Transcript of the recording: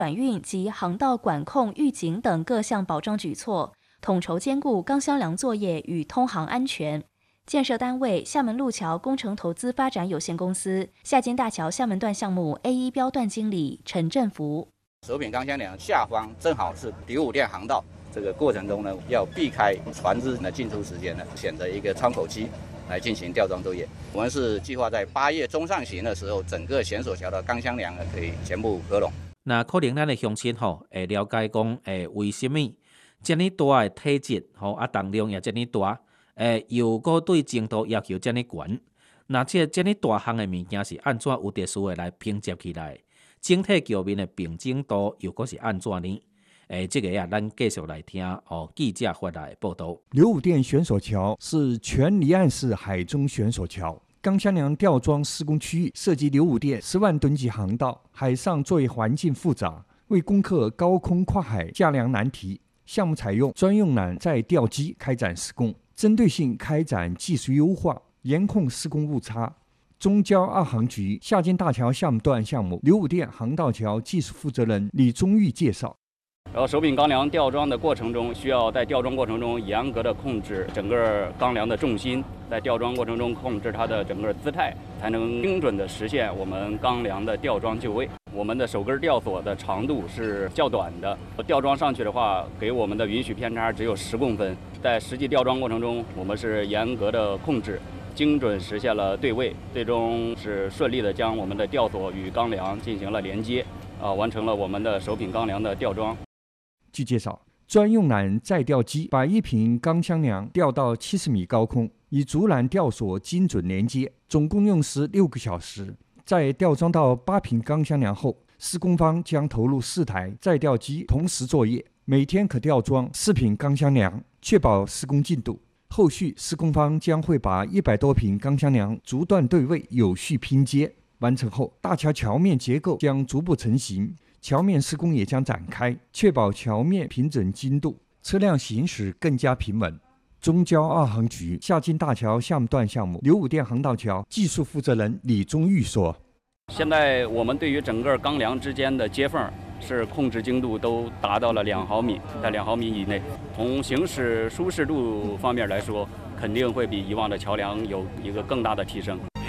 转运及航道管控预警等各项保障举措，统筹兼顾钢箱梁作业与通航安全。建设单位厦门路桥工程投资发展有限公司厦金大桥厦门段项目 A1 标段经理陈振福。 手柄钢箱梁下方正好是第5电航道，这个过程中呢，要避开船只的进出时间呢，选择一个窗口期来进行吊装作业。我们是计划在8月中上旬的时候，整个选手桥的钢箱梁呢可以全部合拢。 那可能咱的乡亲会了解讲，为什么这么大的体积重量也这么大？又个对精度要求这么高，那这么大项的物件是安怎有特殊的来拼接起来？整体桥面的平整度又个是安怎呢？这个咱继续来听记者发来的报道。 刘武店选手桥是全离岸式海中选手桥，钢箱梁吊装施工区域涉及刘武店10万吨级航道，海上作业环境复杂，为攻克高空跨海架梁难题，项目采用专用缆载吊机开展施工。针对性开展技术优化，严控施工误差。中交2航局厦金大桥厦门段项目刘武店航道桥技术负责人李宗玉介绍。 然后手柄钢梁吊装的过程中，需要在吊装过程中严格的控制整个钢梁的重心，在吊装过程中控制它的整个姿态，才能精准的实现我们钢梁的吊装就位。我们的手根吊索的长度是较短的，吊装上去的话，给我们的允许偏差只有10公分。在实际吊装过程中，我们是严格的控制，精准实现了对位，最终是顺利的将我们的吊索与钢梁进行了连接，完成了我们的手柄钢梁的吊装。 据介绍，专用缆载吊机把一瓶钢箱梁吊到70米高空，以竹缆吊索精准连接，总共用时6个小时。在吊装到8瓶钢箱梁后，施工方将投入4台载吊机同时作业，每天可吊装4瓶钢箱梁，确保施工进度。后续施工方将会把100多瓶钢箱梁逐段对位，有序拼接。完成后，大桥桥面结构将逐步成型，桥面施工也将展开，确保桥面平整精度，车辆行驶更加平稳。中交2航局厦金大桥厦门段项目刘武店航道桥技术负责人李宗玉说：“ 现在我们对于整个钢梁之间的接缝是控制精度都达到了2毫米，在2毫米以内。从行驶舒适度方面来说，肯定会比以往的桥梁有一个更大的提升。